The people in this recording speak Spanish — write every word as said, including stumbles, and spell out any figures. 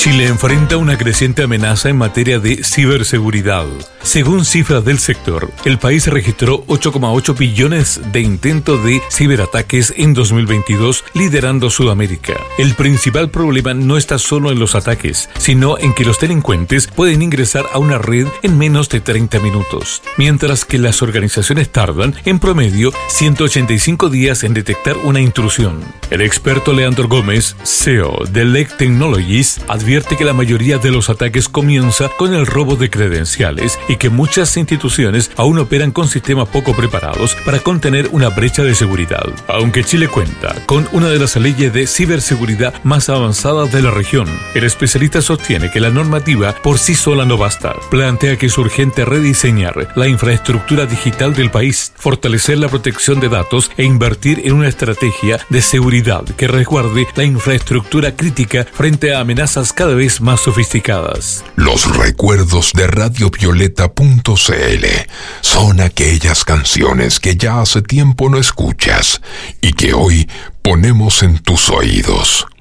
Chile enfrenta una creciente amenaza en materia de ciberseguridad. Según cifras del sector, el país registró ocho coma ocho billones de intentos de ciberataques en dos mil veintidós, liderando Sudamérica. El principal problema no está solo en los ataques, sino en que los delincuentes pueden ingresar a una red en menos de treinta minutos, mientras que las organizaciones tardan, en promedio, ciento ochenta y cinco días en detectar una intrusión. El experto Leandro Gómez, C E O de L E C Technologies, advierte que la mayoría de los ataques comienza con el robo de credenciales y que muchas instituciones aún operan con sistemas poco preparados para contener una brecha de seguridad. Aunque Chile cuenta con una de las leyes de ciberseguridad más avanzadas de la región, el especialista sostiene que la normativa por sí sola no basta. Plantea que es urgente rediseñar la infraestructura digital del país, fortalecer la protección de datos e invertir en una estrategia de seguridad que resguarde la infraestructura crítica frente a amenazas cada vez más sofisticadas. Los recuerdos de radio violeta punto c l son aquellas canciones que ya hace tiempo no escuchas y que hoy ponemos en tus oídos.